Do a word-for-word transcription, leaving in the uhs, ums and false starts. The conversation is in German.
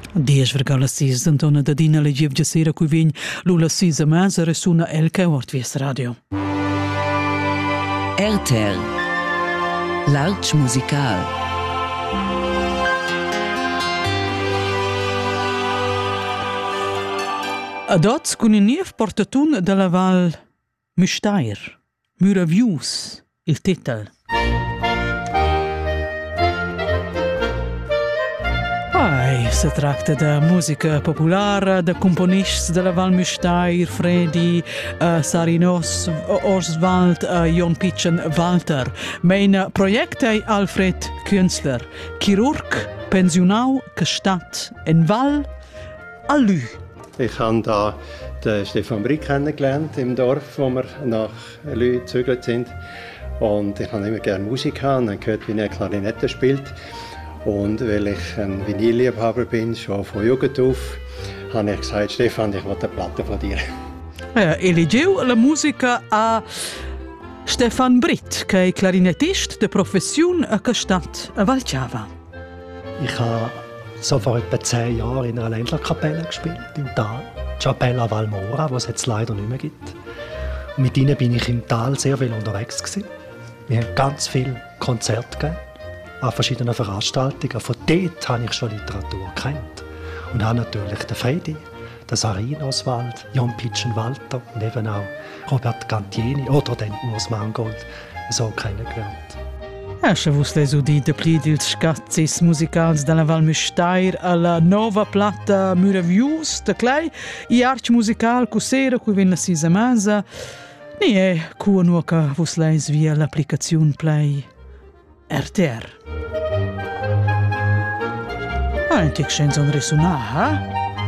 Dies vergà la sis d'Antona Dadina le giev giasera cui vign l'ula sis a mesa resuna el che ort vies radio. R T R L'Arch Musical. Ad oz cun in niev portatun dalla Val Müstair, Müravius, il titel. Ai, se tracta da musica populara, da componists della Val Müstair, Fredi, uh, Sarinos, Oswald, uh, Jon Pitchen, Walter. Mein project ei Alfred Künstler, chirurg, pensionau, gestat in Val a Lü. Ich habe da den Stefan Brick kennengelernt im Dorf, wo wir nach Lü gezögert sind. Und ich habe immer gerne Musik gehabt und dann gehört, wie er Klarinette spielt. Und weil ich ein Vinylliebhaber bin, schon von Jugend auf, habe ich gesagt, Stefan, ich will eine Platte von dir. Ja, elegeu la musica a Stefan Britt, che è clarinettist de professione a Gestat a Valchava. Ich habe so vor etwa zehn Jahren in einer Ländlerkapelle gespielt, im Tal. Chapella Valmora, was es jetzt leider nicht mehr gibt. Und mit ihnen bin ich im Tal sehr viel unterwegs gewesen. Wir haben ganz viele Konzerte gegeben, an verschiedenen Veranstaltungen. Von dort habe ich schon Literatur gekannt. Und habe natürlich den Fredi, den Sarin Oswald, Jon Pitchen Walter und eben auch Robert Gantieni oder den Urs Mangold so kennengelernt. Esce vus les udite pli dils scazzis musicals dalla Val Müstair alla nova platta Müravius de clai i arch musical cu sera cu vin la sisa masa ni è cu nuoca vus les via l'applicazione Play R T R. Ah, intic scenzon risuna, ha?